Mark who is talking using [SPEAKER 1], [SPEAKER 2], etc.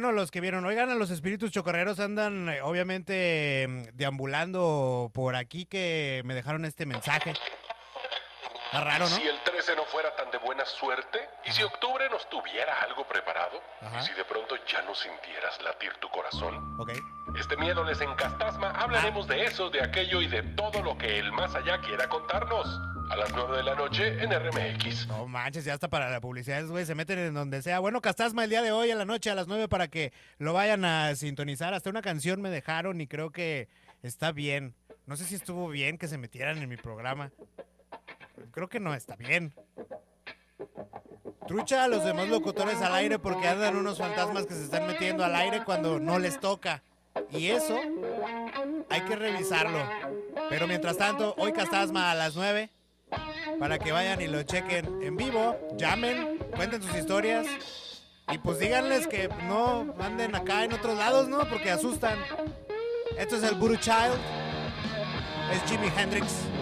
[SPEAKER 1] bueno, los que vieron, oigan, a los espíritus chocarreros andan, obviamente, deambulando por aquí que me dejaron este mensaje. Está raro, ¿no?
[SPEAKER 2] Si el 13 no fuera tan de buena suerte, y si octubre nos tuviera algo preparado,
[SPEAKER 1] Ajá.
[SPEAKER 2] y si de pronto ya no sintieras latir tu corazón,
[SPEAKER 1] Ok.
[SPEAKER 2] este miércoles en Castasma hablaremos de eso, de aquello y de todo lo que el más allá quiera contarnos. A las 9 de la noche en RMX.
[SPEAKER 1] No manches, ya está para la publicidad, güey, se meten en donde sea. Bueno, Castasma el día de hoy a la noche a las 9 para que lo vayan a sintonizar. Hasta una canción me dejaron y creo que está bien. No sé si estuvo bien que se metieran en mi programa. Creo que no está bien. Trucha a los demás locutores al aire porque andan unos fantasmas que se están metiendo al aire cuando no les toca. Y eso hay que revisarlo. Pero mientras tanto, hoy Castasma a las 9 para que vayan y lo chequen en vivo, llamen, cuenten sus historias y pues díganles que no anden acá en otros lados, ¿no? Porque asustan. Esto es el Voodoo Child, es Jimi Hendrix.